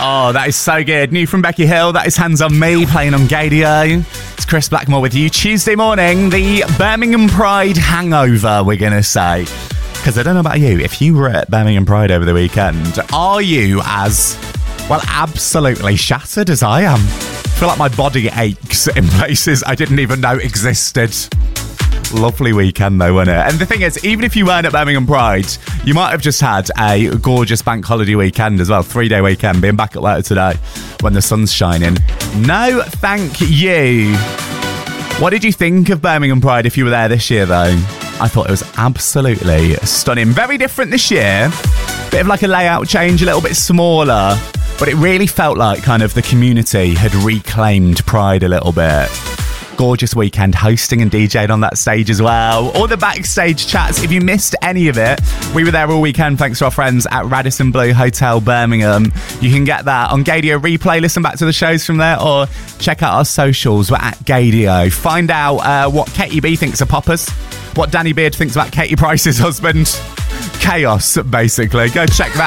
Oh, that is so good. New from Becky Hill. That is Hands on Me, playing on Gadio. It's Chris Blackmore with you. Tuesday morning, the Birmingham Pride hangover, we're going to say. Because I don't know about you, if you were at Birmingham Pride over the weekend, are you as, well, absolutely shattered as I am? I feel like my body aches in places I didn't even know existed. Lovely weekend though, wasn't it? And the thing is, even if you weren't at Birmingham Pride, you might have just had a gorgeous bank holiday weekend as well, 3-day weekend, being back at work today when the sun's shining. No, thank you. What did you think of Birmingham Pride if you were there this year though? I thought it was absolutely stunning. Very different this year. Bit of like a layout change, a little bit smaller, but it really felt like kind of the community had reclaimed Pride a little bit. Gorgeous weekend, hosting and DJing on that stage as well. All the backstage chats, if you missed any of it, we were there all weekend thanks to our friends at Radisson Blu Hotel Birmingham. You can get that on Gadio Replay, listen back to the shows from there, or check out our socials. We're at Gadio. Find out what Katie B thinks of poppers, what Danny Beard thinks about Katie Price's husband. Chaos, basically. Go check that